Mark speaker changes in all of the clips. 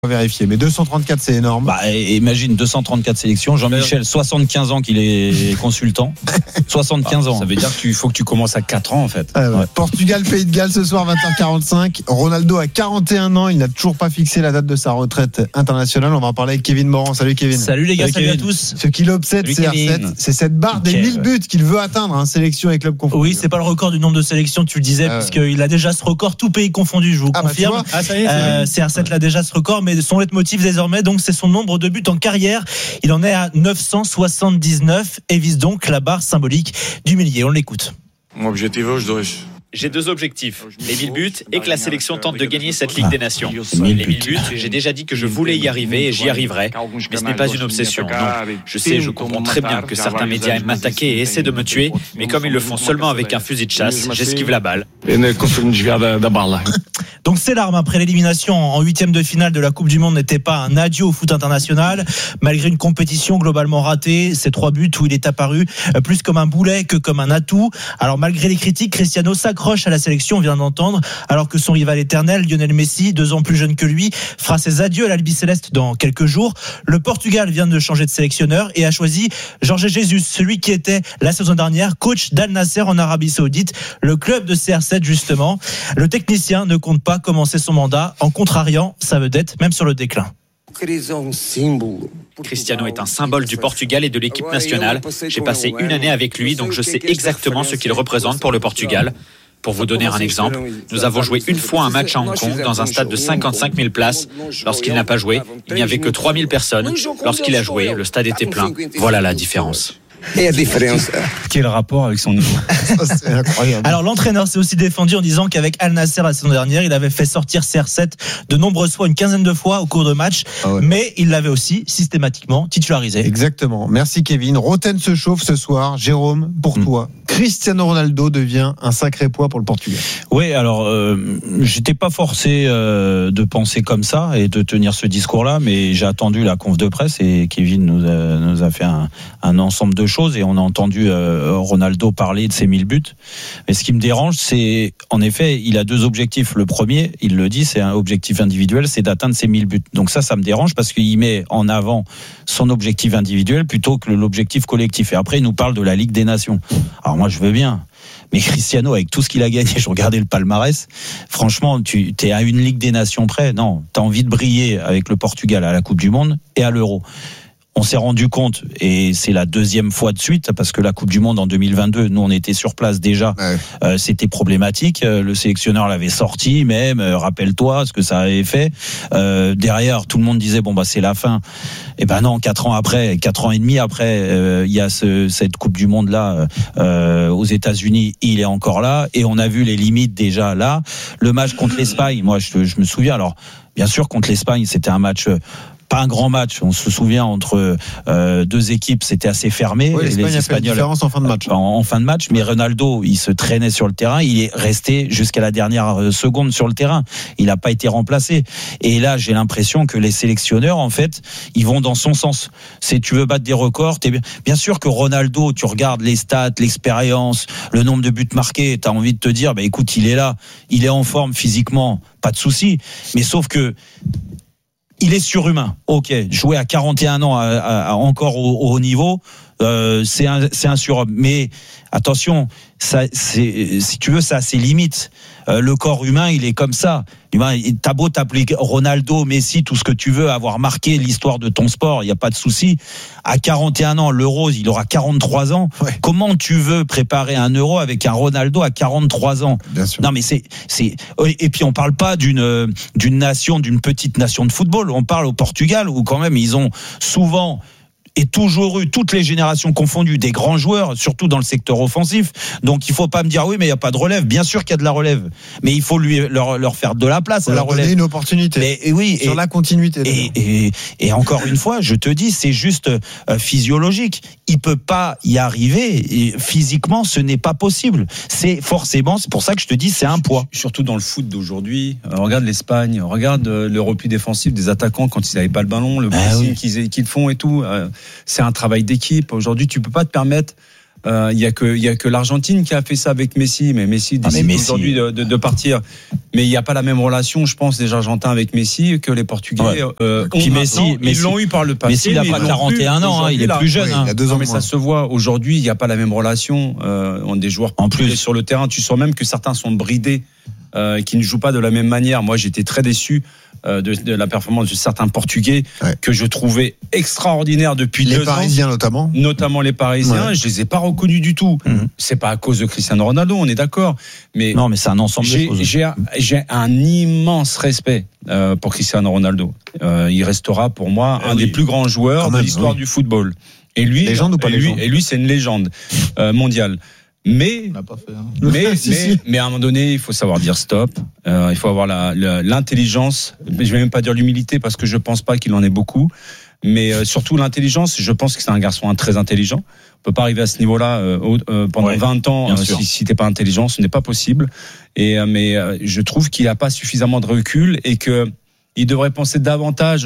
Speaker 1: Vérifier, mais 234 c'est énorme.
Speaker 2: Bah, imagine 234 sélections. Jean-Michel, 75 ans qu'il est consultant. 75 ans.
Speaker 3: Ça veut dire qu'il faut que tu commences à 4 ans en fait.
Speaker 1: Ouais. Portugal, Pays de Galles ce soir 20h45. Ronaldo a 41 ans, il n'a toujours pas fixé la date de sa retraite internationale. On va en parler avec Kevin Morand. Salut Kevin.
Speaker 2: Salut les gars, salut à tous.
Speaker 1: Ce qui l'obsède, c'est R7, c'est cette barre des 1000 buts qu'il veut atteindre, sélection et club confondus.
Speaker 4: Oui, c'est pas le record du nombre de sélections, tu le disais, puisqu'il a déjà ce record, tout pays confondu, je vous confirme.
Speaker 1: Ça y est,
Speaker 4: CR7 l'a déjà ce record, mais son leitmotiv désormais, donc, c'est son nombre de buts en carrière. Il en est à 979 et vise donc la barre symbolique du millier. On l'écoute.
Speaker 5: J'ai deux objectifs, les 1000 buts et que la sélection tente de gagner cette Ligue des Nations. Les 1000 buts, j'ai déjà dit que je voulais y arriver et j'y arriverai, mais ce n'est pas une obsession, non. Je comprends très bien que certains médias aiment m'attaquer et essaient de me tuer, mais comme ils le font seulement avec un fusil de chasse, j'esquive la balle.
Speaker 4: Donc c'est l'arme après l'élimination en huitième de finale de la Coupe du Monde n'était pas un adieu au foot international. Malgré une compétition globalement ratée, ces 3 buts où il est apparu plus comme un boulet que comme un atout. Alors malgré les critiques, Cristiano s'accroche à la sélection, on vient d'entendre, alors que son rival éternel, Lionel Messi, 2 ans plus jeune que lui, fera ses adieux à l'Albi Céleste dans quelques jours. Le Portugal vient de changer de sélectionneur et a choisi Jorge Jesus, celui qui était la saison dernière coach d'Al Nasser en Arabie Saoudite, le club de CR7 justement. Le technicien ne compte pas commencer son mandat en contrariant sa vedette, même sur le déclin.
Speaker 5: Cristiano est un symbole du Portugal et de l'équipe nationale. J'ai passé une année avec lui, donc je sais exactement ce qu'il représente pour le Portugal. Pour vous donner un exemple, nous avons joué une fois un match à Hong Kong dans un stade de 55 000 places. Lorsqu'il n'a pas joué, il n'y avait que 3 000 personnes. Lorsqu'il a joué, le stade était plein. Voilà la différence.
Speaker 3: Et la différence. Quel rapport avec son niveau?
Speaker 1: C'est incroyable.
Speaker 4: Alors l'entraîneur s'est aussi défendu en disant qu'avec Al Nasser la saison dernière, il avait fait sortir CR7 de nombreuses fois, une quinzaine de fois au cours de match, mais il l'avait aussi systématiquement titularisé.
Speaker 1: Exactement. Merci Kevin. Roten se chauffe ce soir. Jérôme, pour toi, Cristiano Ronaldo devient un sacré poids pour le Portugal.
Speaker 2: Oui, alors j'étais pas forcé de penser comme ça et de tenir ce discours-là, mais j'ai attendu la conf de presse et Kevin nous a fait un ensemble de choses et on a entendu Ronaldo parler de ses 1000 buts. Mais ce qui me dérange, c'est en effet, il a 2 objectifs. Le premier, il le dit, c'est un objectif individuel, c'est d'atteindre ses 1000 buts. Donc ça me dérange parce qu'il met en avant son objectif individuel plutôt que l'objectif collectif. Et après, il nous parle de la Ligue des Nations. Alors moi, je veux bien. Mais Cristiano, avec tout ce qu'il a gagné, je regardais le palmarès, franchement, tu es à une Ligue des Nations près. Non, tu as envie de briller avec le Portugal à la Coupe du Monde et à l'Euro. On s'est rendu compte, et c'est la 2e fois de suite, parce que la Coupe du Monde en 2022, nous on était sur place déjà, c'était problématique. Le sélectionneur l'avait sorti, même, rappelle-toi ce que ça avait fait. Derrière, tout le monde disait bon bah c'est la fin. Et ben non, 4 ans et demi après, il y a cette Coupe du Monde là aux États-Unis, il est encore là, et on a vu les limites déjà là. Le match contre l'Espagne, moi je me souviens. Alors bien sûr contre l'Espagne, c'était un match. Pas un grand match, on se souvient entre 2 équipes, c'était assez fermé.
Speaker 1: Oui, l'Espagne a fait la différence en fin de match.
Speaker 2: En fin de match, mais Ronaldo, il se traînait sur le terrain, il est resté jusqu'à la dernière seconde sur le terrain. Il n'a pas été remplacé. Et là, j'ai l'impression que les sélectionneurs, en fait, ils vont dans son sens. C'est tu veux battre des records, bien sûr que Ronaldo, tu regardes les stats, l'expérience, le nombre de buts marqués, t'as envie de te dire, bah écoute, il est là, il est en forme physiquement, pas de souci. Mais sauf que il est surhumain. Ok, jouer à 41 ans encore au haut niveau, c'est un surhomme. Mais attention, ça, si tu veux, ça a ses limites. Le corps humain, il est comme ça. T'as beau t'appeler Ronaldo, Messi, tout ce que tu veux, avoir marqué l'histoire de ton sport, il n'y a pas de souci. À 41 ans, l'Euro, il aura 43 ans. Ouais. Comment tu veux préparer un Euro avec un Ronaldo à 43 ans?
Speaker 1: Bien sûr.
Speaker 2: Non, mais c'est. Et puis on parle pas d'une nation, d'une petite nation de football. On parle au Portugal où quand même ils ont souvent et toujours eu, toutes les générations confondues, des grands joueurs, surtout dans le secteur offensif. Donc il faut pas me dire oui mais il y a pas de relève. Bien sûr qu'il y a de la relève, mais il faut leur faire de la place à la relève.
Speaker 1: Donner une opportunité.
Speaker 2: Mais oui,
Speaker 1: sur la continuité.
Speaker 2: Et encore une fois, je te dis, c'est juste physiologique. Il peut pas y arriver. Et physiquement, ce n'est pas possible. C'est pour ça que je te dis, c'est un poids.
Speaker 3: Surtout dans le foot d'aujourd'hui. Regarde l'Espagne, regarde le repli défensif des attaquants quand ils n'avaient pas le ballon, le pressing qu'ils font et tout. C'est un travail d'équipe. Aujourd'hui, tu peux pas te permettre Il y a que l'Argentine qui a fait ça avec Messi, mais Messi décide aujourd'hui de partir. Mais il n'y a pas la même relation, je pense, des Argentins avec Messi que les Portugais.
Speaker 2: Puis Messi,
Speaker 3: ils l'ont eu par le passé.
Speaker 2: Messi, il n'a pas 41 ans, il est plus jeune.
Speaker 1: Il a 2 ans
Speaker 3: mais ça se voit. Aujourd'hui, il n'y a pas la même relation. On a des joueurs en plus sur le terrain. Tu sens même que certains sont bridés, qui ne jouent pas de la même manière. Moi, j'étais très déçu de la performance de certains Portugais que je trouvais extraordinaires depuis 2 ans.
Speaker 1: Les Parisiens
Speaker 3: notamment les Parisiens, je les ai pas reconnus du tout. C'est pas à cause de Cristiano Ronaldo, on est d'accord. Mais
Speaker 2: non, mais c'est un ensemble de choses.
Speaker 3: J'ai un immense respect pour Cristiano Ronaldo. Il restera pour moi un des plus grands joueurs de l'histoire du football. Et lui,
Speaker 1: légende ou pas légende ?
Speaker 3: Et lui, c'est une légende mondiale. Mais à un moment donné, il faut savoir dire stop. Il faut avoir l'intelligence. Je vais même pas dire l'humilité parce que je pense pas qu'il en ait beaucoup. Mais surtout l'intelligence. Je pense que c'est un garçon très intelligent. On peut pas arriver à ce niveau-là pendant 20 ans si t'es pas intelligent, ce n'est pas possible. Mais je trouve qu'il a pas suffisamment de recul et que il devrait penser davantage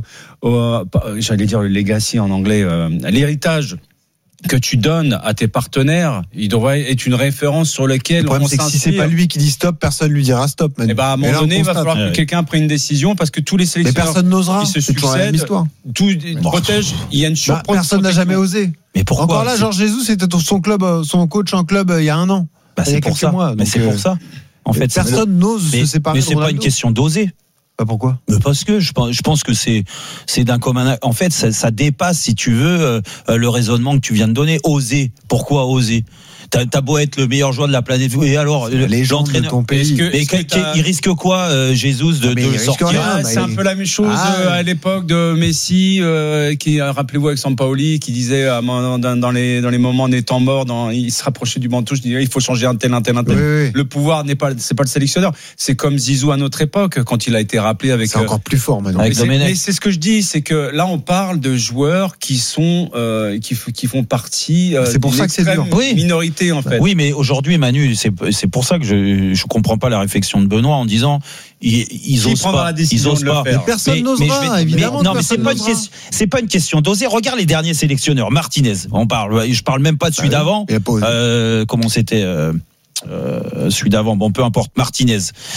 Speaker 3: j'allais dire le legacy en anglais, l'héritage que tu donnes à tes partenaires. Il devrait être une référence sur laquelle on s'inspire.
Speaker 1: Si c'est pas lui qui dit stop, personne lui dira stop.
Speaker 3: Et à un moment donné, il va falloir que quelqu'un prenne une décision parce que tous les sélectionneurs,
Speaker 1: mais personne n'osera.
Speaker 3: Ils se succèdent. Tout protège. Il y a une
Speaker 1: personne n'a jamais osé.
Speaker 2: Mais pourquoi?
Speaker 1: Encore là, Georges Jesus, c'était son club, son coach en club il y a 1 an.
Speaker 2: C'est pour ça. Mais c'est pour ça. En fait,
Speaker 1: personne n'ose se séparer.
Speaker 2: Mais c'est pas une question d'oser.
Speaker 1: Pourquoi ?
Speaker 2: Parce que je pense que c'est d'un commun. En fait, ça dépasse, si tu veux, le raisonnement que tu viens de donner. Oser. Pourquoi oser ? T'as beau être le meilleur joueur de la planète, et alors
Speaker 1: l'entraîneur de ton pays.
Speaker 2: Il risque quoi, Jesus, de sortir?
Speaker 3: C'est un peu la même chose à l'époque de Messi, qui rappelez-vous avec Sampaoli, qui disait dans les moments des temps morts, il se rapprochait du bandeau, je disais il faut changer un tel.
Speaker 1: Oui.
Speaker 3: Le pouvoir c'est pas le sélectionneur. C'est comme Zizou à notre époque quand il a été rappelé avec.
Speaker 1: C'est encore plus fort maintenant.
Speaker 3: Mais c'est ce que je dis, c'est que là on parle de joueurs qui sont qui font partie.
Speaker 1: C'est pour ça que c'est dur.
Speaker 3: Minorité. En fait.
Speaker 2: Oui, mais aujourd'hui, Manu, c'est pour ça que je comprends pas la réflexion de Benoît en disant ils osent pas. Ils osent pas.
Speaker 1: Mais personne n'osera, évidemment.
Speaker 2: Non, mais c'est pas une question d'oser. Regarde les derniers sélectionneurs. Martinez, je parle même pas de celui d'avant. Comment c'était celui d'avant. Bon, peu importe. Martinez,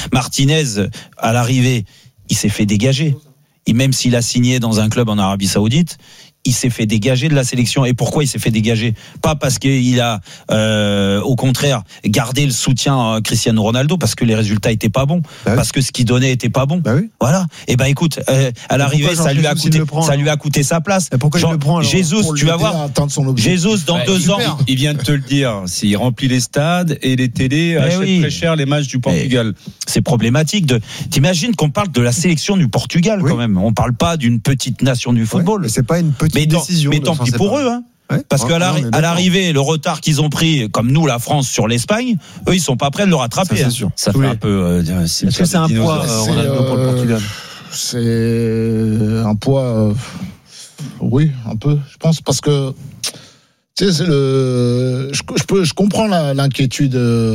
Speaker 2: à l'arrivée, il s'est fait dégager. Et même s'il a signé dans un club en Arabie Saoudite, il s'est fait dégager de la sélection. Et pourquoi il s'est fait dégager? Pas parce qu'il a, au contraire, gardé le soutien à Cristiano Ronaldo, parce que les résultats étaient pas bons, parce que ce qu'il donnait était pas bon. Voilà. Et écoute, à l'arrivée, ça lui a coûté sa place.
Speaker 1: Pourquoi il le prend?
Speaker 2: Jesus, tu vas voir. Jesus, dans 2 ans.
Speaker 3: Il vient de te le dire. S'il remplit les stades et les télés, achète très cher les matchs du Portugal.
Speaker 2: C'est problématique t'imagines qu'on parle de la sélection du Portugal, quand même. On parle pas d'une petite nation du football.
Speaker 1: Mais c'est pas une petite décision.
Speaker 2: Mais tant pis pour eux, hein. Parce qu'à l'arrivée, le retard qu'ils ont pris, comme nous, la France, sur l'Espagne, eux, ils sont pas prêts de le rattraper.
Speaker 1: Ça, c'est sûr.
Speaker 3: Ça fait un peu.
Speaker 1: Est-ce que c'est un poids, Ronaldo, pour le Portugal?
Speaker 6: C'est un poids. Oui, un peu. Je pense parce que. Tu sais, je comprends l'inquiétude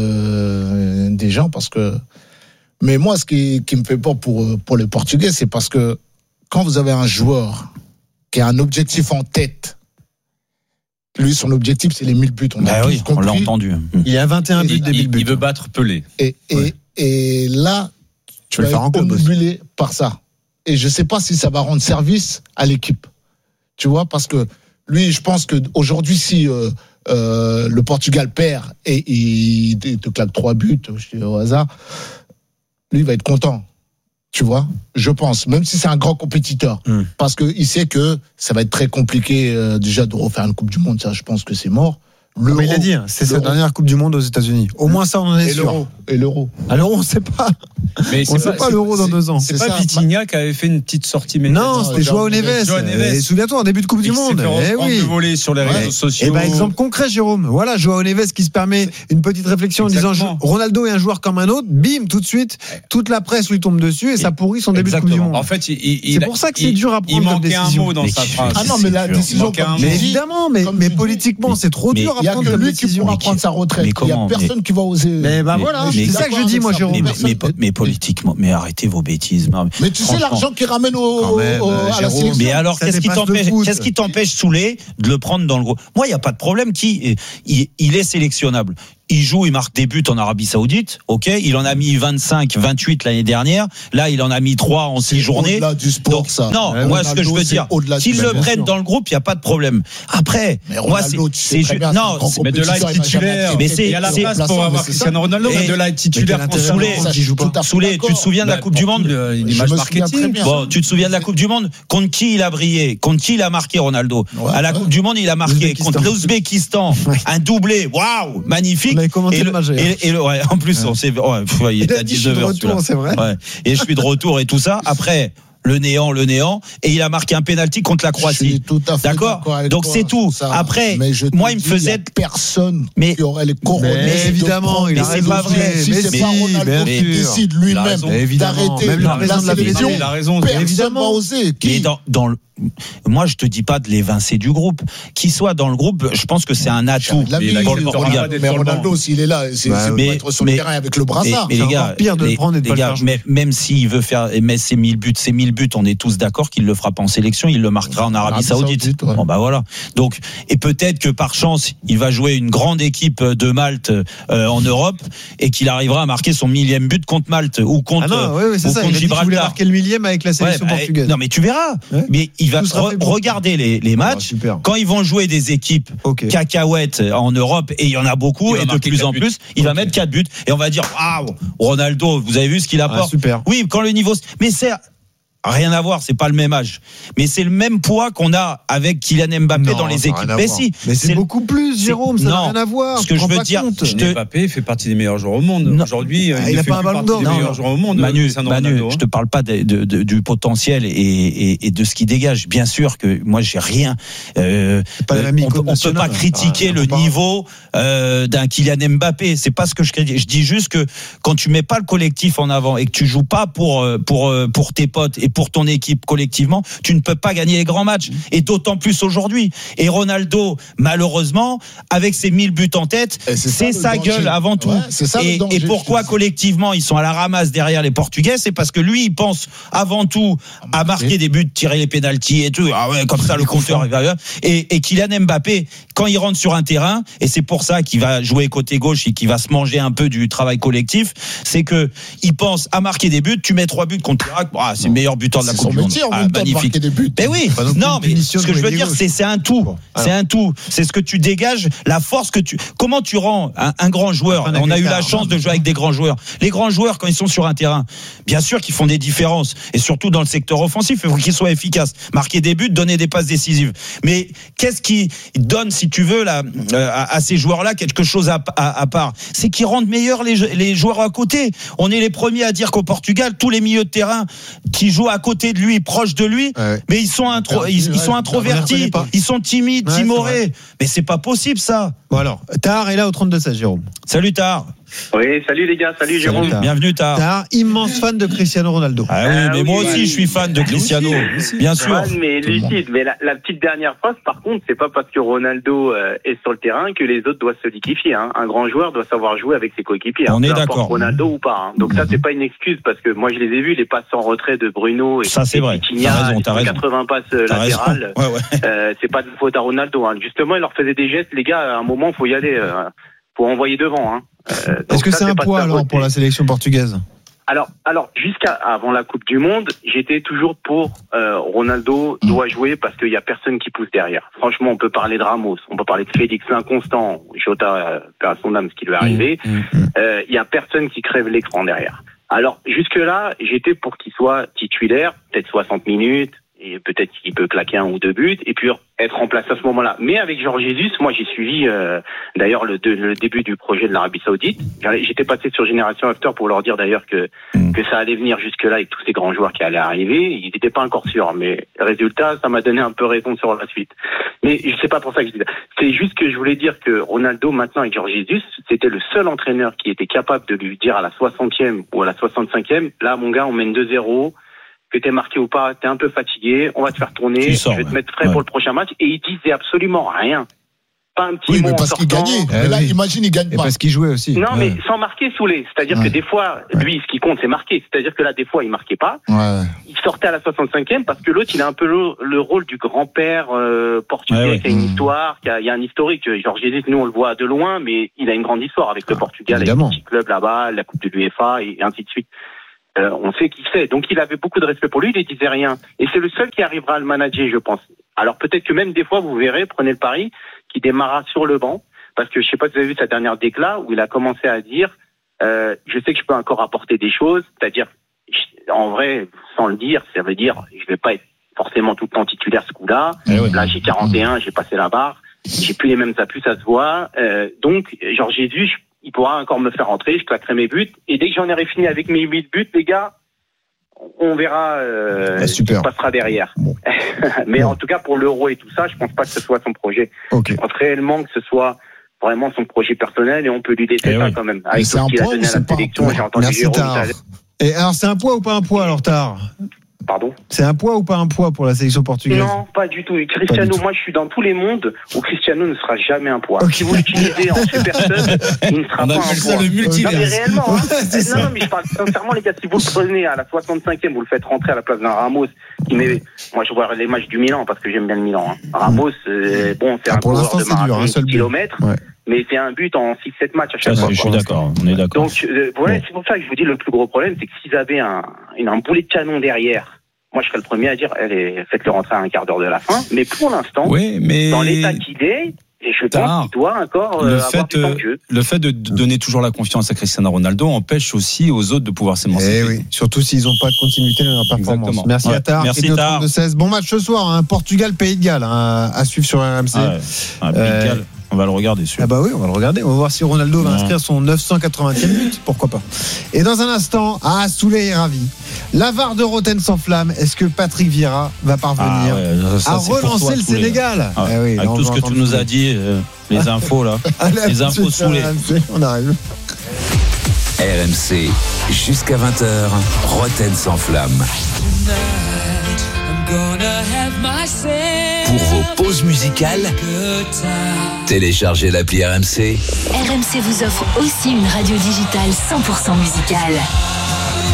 Speaker 6: des gens parce que. Mais moi, ce qui me fait peur pour les Portugais, c'est parce que quand vous avez un joueur qui a un objectif en tête, lui, son objectif, c'est les 1000 buts. On
Speaker 2: l'a entendu.
Speaker 1: Il a 21 buts,
Speaker 3: il veut battre Pelé.
Speaker 6: Et là, tu vas être obnubilé par ça. Et je ne sais pas si ça va rendre service à l'équipe. Tu vois, parce que lui, je pense qu'aujourd'hui, si le Portugal perd et il te claque 3 buts, je dis au hasard, lui, il va être content. Tu vois, je pense, même si c'est un grand compétiteur, parce qu'il sait que ça va être très compliqué déjà de refaire une Coupe du Monde, ça je pense que c'est mort.
Speaker 1: Mais il a dit, c'est sa dernière Coupe du Monde aux États-Unis. Au moins ça, on en est sûr.
Speaker 6: Et l'euro.
Speaker 1: Alors on ne sait pas.
Speaker 3: Mais
Speaker 1: on ne sait pas l'euro dans 2 ans.
Speaker 3: C'est pas Vitinha qui avait fait une petite sortie.
Speaker 1: Non, c'était João Neves. Et souviens-toi, en début de Coupe du Monde.
Speaker 3: Oui. Volé sur les réseaux sociaux.
Speaker 1: Et exemple concret, Jérôme. Voilà, João Neves qui se permet une petite réflexion en disant Ronaldo est un joueur comme un autre. Bim, tout de suite, toute la presse lui tombe dessus et ça pourrit son début de Coupe du Monde.
Speaker 3: En fait,
Speaker 1: c'est pour ça que c'est dur à prendre comme décision.
Speaker 3: Il manquait un mot dans sa phrase.
Speaker 6: Ah non, mais la décision.
Speaker 1: Mais évidemment, mais politiquement, c'est trop dur à prendre
Speaker 6: que
Speaker 1: comme
Speaker 6: lui qui
Speaker 1: décision.
Speaker 6: pourra prendre sa retraite. Il n'y a personne qui va oser.
Speaker 1: Mais voilà, c'est ça que je dis, moi, Jérôme.
Speaker 2: Mais politiquement, mais arrêtez vos bêtises.
Speaker 6: Mais tu sais l'argent qu'il ramène à la sélection.
Speaker 2: Mais alors, qu'est-ce qui t'empêche, Soulé, de le prendre dans le groupe? Moi, il n'y a pas de problème. Il est sélectionnable. Il joue, il marque des buts en Arabie Saoudite, ok. Il en a mis 25, 28 l'année dernière. Là, il en a mis 3 en 6 journées.
Speaker 6: Au-delà du sport, donc, ça.
Speaker 2: Non, moi, ce que je veux dire, s'ils le prennent dans le groupe, il n'y a pas de problème. Après, moi, c'est
Speaker 3: non, mais de là être titulaire. Mais c'est à la place pour avoir Cristiano Ronaldo, mais de là être titulaire pour
Speaker 2: Soulé, tu te souviens de la Coupe du Monde?
Speaker 3: Une image marketing.
Speaker 2: Bon, tu te souviens de la Coupe du Monde? Contre qui il a brillé? Contre qui il a marqué, Ronaldo? À la Coupe du Monde, il a marqué contre l'Ouzbékistan. Un doublé. Waouh, magnifique. En plus, on s'est, il est à 19h.
Speaker 1: C'est vrai.
Speaker 2: Ouais. Et je suis de retour et tout ça. Après, le néant, et il a marqué un pénalty contre la Croatie. D'accord. Donc c'est tout. Après, moi, il me faisait
Speaker 6: personne qui aurait les couronnes.
Speaker 1: Mais évidemment, il a raison.
Speaker 6: C'est pas vrai. Si c'est pas Ronaldo qui décide lui-même d'arrêter la sélection, personne va oser.
Speaker 2: Mais moi, je te dis pas de l'évincer du groupe. Qu'il soit dans le groupe, je pense que c'est un atout pour le Portugal.
Speaker 6: Mais Ronaldo, s'il est là, c'est pour être sur le terrain avec le brassard.
Speaker 2: Mais les gars,
Speaker 1: pire de le prendre et de pas le faire jouer.
Speaker 2: Même s'il veut mettre ses 1000 buts, on est tous d'accord qu'il le fera pas en sélection, il le marquera en Arabie Saoudite.
Speaker 6: Ouais.
Speaker 2: Bon, bah voilà. Donc, et peut-être que par chance, il va jouer une grande équipe de Malte en Europe et qu'il arrivera à marquer son 1000e but contre Malte ou contre
Speaker 1: Gibraltar. Il voulait marquer le 1000e avec la sélection portugaise.
Speaker 2: Non, mais tu verras.
Speaker 1: Ouais.
Speaker 2: Mais il va regarder les matchs. Quand ils vont jouer des équipes cacahuètes en Europe, et il y en a beaucoup, et de plus en plus, il va mettre 4 buts. Et on va dire, waouh, Ronaldo, vous avez vu ce qu'il apporte?
Speaker 1: Super.
Speaker 2: Oui, quand le niveau, mais c'est rien à voir, c'est pas le même âge. Mais c'est le même poids qu'on a avec Kylian Mbappé dans les équipes.
Speaker 1: Mais si. Mais c'est beaucoup plus, Jérôme, ça n'a rien à voir.
Speaker 2: Ce que je veux dire,
Speaker 3: Mbappé fait partie des meilleurs joueurs au monde. Aujourd'hui,
Speaker 1: il n'a pas un ballon d'or.
Speaker 3: Des meilleurs joueurs au monde.
Speaker 2: Manu, je te parle pas du potentiel et de ce qu'il dégage. Bien sûr que moi, j'ai rien. On peut pas critiquer le niveau d'un Kylian Mbappé. C'est pas ce que je dis. Je dis juste que quand tu mets pas le collectif en avant et que tu joues pas pour tes potes et pour ton équipe collectivement, tu ne peux pas gagner les grands matchs. Et d'autant plus aujourd'hui. Et Ronaldo, malheureusement, avec ses 1000 buts en tête, c'est sa gueule avant tout. Ouais, et pourquoi collectivement ils sont à la ramasse derrière les Portugais? C'est parce que lui, il pense avant tout à marquer des buts, tirer les pénaltys et tout. Ah ouais, comme ça, le compteur. Et Kylian Mbappé, quand il rentre sur un terrain, et c'est pour ça qu'il va jouer côté gauche et qu'il va se manger un peu du travail collectif, c'est que il pense à marquer des buts. Tu mets 3 buts contre l'Irak, c'est le meilleur buteur de la Coupe du Monde. Magnifique. Mais oui, non, mais ce que je veux dire, c'est un tout. C'est un tout. C'est ce que tu dégages, la force que tu. Comment tu rends un grand joueur? On a eu la chance de jouer avec des grands joueurs. Les grands joueurs, quand ils sont sur un terrain, bien sûr qu'ils font des différences. Et surtout dans le secteur offensif, il faut qu'ils soient efficaces. Marquer des buts, donner des passes décisives. Mais qu'est-ce qui donne, si tu veux, à ces joueurs-là quelque chose à part? C'est qu'ils rendent meilleurs les joueurs à côté. On est les premiers à dire qu'au Portugal, tous les milieux de terrain qui jouent à côté de lui, proches de lui, mais ils sont introvertis, ils sont timides, timorés. Mais c'est pas possible ça.
Speaker 1: Bon alors, Tahar est là au 32-16, Jérôme.
Speaker 2: Salut Tahar.
Speaker 7: Oui, salut les gars, salut Jérôme.
Speaker 2: Bienvenue Tahar.
Speaker 1: Tahar, immense fan de Cristiano Ronaldo.
Speaker 2: Ah oui, mais moi aussi je suis fan de Cristiano, bien sûr.
Speaker 7: Fan, mais lucide. Mais la petite dernière phrase, par contre, c'est pas parce que Ronaldo est sur le terrain que les autres doivent se liquéfier. Hein. Un grand joueur doit savoir jouer avec ses coéquipiers.
Speaker 2: On est d'accord.
Speaker 7: Ronaldo ou pas. Hein. Donc ça, c'est pas une excuse parce que moi je les ai vus, les passes en retrait de Bruno et
Speaker 2: ça c'est vrai. T'as raison.
Speaker 7: 80 passes latérales. C'est pas de faute à Ronaldo. Hein. Justement, il leur faisait des gestes, les gars. À un moment, faut y aller. Faut envoyer devant. Hein.
Speaker 1: Est-ce que c'est un poids alors pour la sélection portugaise?
Speaker 7: Alors, jusqu'à avant la Coupe du Monde, j'étais toujours pour Ronaldo doit jouer parce qu'il y a personne qui pousse derrière. Franchement, on peut parler de Ramos, on peut parler de Félix l'inconstant, Jota, à son âme, ce qui lui est arrivé. Il y a personne qui crève l'écran derrière. Alors jusque là, j'étais pour qu'il soit titulaire, peut-être 60 minutes. Et peut-être qu'il peut claquer 1 ou 2 buts et puis être remplacé à ce moment-là. Mais avec Jorge Jesus, moi j'ai suivi d'ailleurs le début du projet de l'Arabie Saoudite. J'étais passé sur Génération After pour leur dire d'ailleurs que ça allait venir jusque-là avec tous ces grands joueurs qui allaient arriver. Ils n'étaient pas encore sûrs, mais résultat, ça m'a donné un peu raison sur la suite. Mais c'est pas pour ça que je dis ça. C'est juste que je voulais dire que Ronaldo maintenant avec Jorge Jesus, c'était le seul entraîneur qui était capable de lui dire à la 60e ou à la 65e, là mon gars on mène 2-0. Que t'es marqué ou pas, t'es un peu fatigué, on va te faire tourner, je vais te mettre frais pour le prochain match. Et il disait absolument rien. pas un petit
Speaker 6: Oui,
Speaker 7: mot
Speaker 6: mais parce qu'il gagnait. Mais là, imagine, il gagne
Speaker 1: Et
Speaker 6: pas.
Speaker 1: parce qu'il jouait aussi.
Speaker 7: Non, mais sans marquer Soulé. C'est-à-dire que des fois, lui, ce qui compte, c'est marquer. C'est-à-dire que là, des fois, il marquait pas.
Speaker 6: Ouais.
Speaker 7: Il sortait à la 65e parce que l'autre, il a un peu le rôle du grand-père portugais qui a une histoire, il y a un historique. Jorge Jesus, nous, on le voit de loin, mais il a une grande histoire avec le Portugal,
Speaker 1: évidemment.
Speaker 7: avec le petit club là-bas, la Coupe de l'UEFA et ainsi de suite. On sait qui c'est. Donc, il avait beaucoup de respect pour lui, il ne disait rien. Et c'est le seul qui arrivera à le manager, je pense. Alors, peut-être que même des fois, vous verrez, prenez le pari, qui démarra sur le banc, parce que je sais pas si vous avez vu sa dernière déclat où il a commencé à dire je sais que je peux encore apporter des choses, c'est-à-dire en vrai, sans le dire, ça veut dire je vais pas être forcément tout le temps titulaire ce coup-là. Là, j'ai 41, j'ai passé la barre, j'ai plus les mêmes appuis, ça se voit. Donc, genre Jésus, il pourra encore me faire rentrer, je claquerai mes buts, et dès que j'en aurai fini avec mes 8 buts, les gars, on verra ce qui se passera derrière. Bon. Mais en tout cas, pour l'Euro et tout ça, je pense pas que ce soit son projet. Je pense réellement que ce soit vraiment son projet personnel et on peut lui laisser ça quand même. Avec
Speaker 6: c'est
Speaker 7: tout
Speaker 6: un
Speaker 7: ce qu'il a
Speaker 6: poids
Speaker 7: donné
Speaker 6: ou
Speaker 7: à la sélection, j'ai entendu Jérôme.
Speaker 1: Et alors, c'est un poids ou pas un poids, alors, Tard?
Speaker 7: Pardon?
Speaker 1: C'est un poids ou pas un poids pour la sélection portugaise?
Speaker 7: Non, pas du tout. Cristiano, moi je suis dans tous les mondes où Cristiano ne sera jamais un poids. Si vous l'utilisez en super sub, il ne sera pas un poids.
Speaker 3: Le multivers.
Speaker 7: Non mais réellement, non mais je parle sincèrement les gars, si vous le prenez à la 65e, vous le faites rentrer à la place d'un Ramos, moi je vois les matchs du Milan parce que j'aime bien le Milan. Ramos, bon c'est un coureur de marathon de kilomètres. Mais c'est un but en 6-7 matchs à chaque fois.
Speaker 2: Je suis d'accord, on est d'accord.
Speaker 7: Donc, voilà, c'est pour ça que je vous dis le plus gros problème, c'est que s'ils avaient un boulet de canon derrière, moi je serais le premier à dire, faites-le rentrer à un quart d'heure de la fin. Mais pour l'instant, dans l'état qu'il est, et je pense qu'il doit encore avoir du temps de jeu.
Speaker 3: Le fait de donner toujours la confiance à Cristiano Ronaldo empêche aussi aux autres de pouvoir s'émanciper.
Speaker 1: Oui. Surtout s'ils n'ont pas de continuité dans leur performance.
Speaker 3: Exactement.
Speaker 1: Merci à Tard.
Speaker 2: Merci Tard.
Speaker 1: 16. Bon match ce soir, Portugal-Pays de Galles à suivre sur RMC.
Speaker 2: Pays de Galles. On va le regarder celui-là.
Speaker 1: Ah bah oui, on va le regarder. On va voir si Ronaldo va inscrire son 980e but. Pourquoi pas. Et dans un instant, Souley est ravi. La VAR de Roten s'enflamme. Est-ce que Patrick Vieira va parvenir à relancer le Sénégal?
Speaker 2: Avec tout ce que tu nous as dit, les infos là. Les infos Souley.
Speaker 1: On arrive.
Speaker 8: RMC, jusqu'à 20h, Roten s'enflamme. Pour vos pauses musicales, téléchargez l'appli RMC.
Speaker 9: RMC vous offre aussi une radio digitale 100% musicale.